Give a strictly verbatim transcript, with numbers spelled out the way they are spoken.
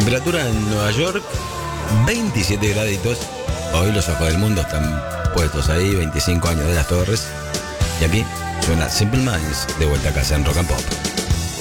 Temperatura en Nueva York, veintisiete graditos. Hoy los ojos del mundo están puestos ahí, veinticinco años de las Torres. Y aquí suena Simple Minds de vuelta a casa en Rock and Pop.